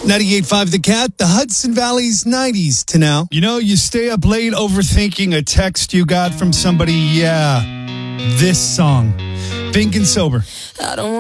98.5 The Cat, the Hudson Valley's 90s to now. You know, you stay up late overthinking a text you got from somebody. Yeah, this song. Pink and Sober. I don't